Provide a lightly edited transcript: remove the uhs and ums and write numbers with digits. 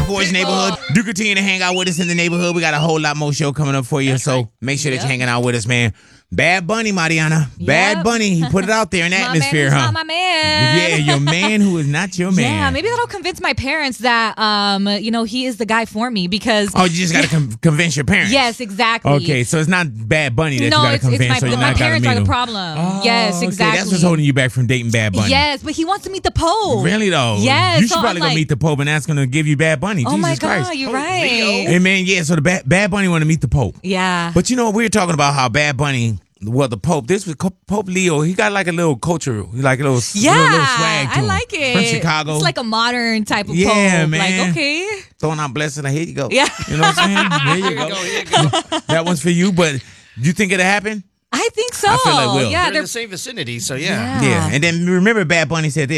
Forge neighborhood. Do continue to hang out with us in the neighborhood. We got a whole lot more show coming up for you. So make sure that you're hanging out with us, man. Bad Bunny, Mariana. Bad Bunny. He put it out there in the atmosphere, my man, not my man. Yeah, your man who is not your man. Yeah, maybe that'll convince my parents that, he is the guy for me because. Oh, you just got to convince your parents. Yes, exactly. Okay, so it's not Bad Bunny that you got to convince. My parents are the problem. Oh, yes, exactly. Okay, that's what's holding you back from dating Bad Bunny. Yes, but he wants to meet the Pope. Really though? Yes. You should probably go meet the Pope, and that's going to give you Bad Bunny. Oh Jesus my God, Christ. you're right. Hey man, yeah. So the Bad Bunny want to meet the Pope. Yeah. But we were talking about how Bad Bunny. Well, the Pope. This was Pope Leo. He got like a little culture, like a little swag to I him. like it. From Chicago. It's like a modern type of Pope. Man. Like, okay. Throwing out blessings. Like, here you go. Yeah. You know what I'm saying? Here you go. That one's for you. But do you think it'll happen? I think so. I feel like it will. Yeah, they're in the same vicinity, so yeah. Yeah. And then remember, Bad Bunny said this.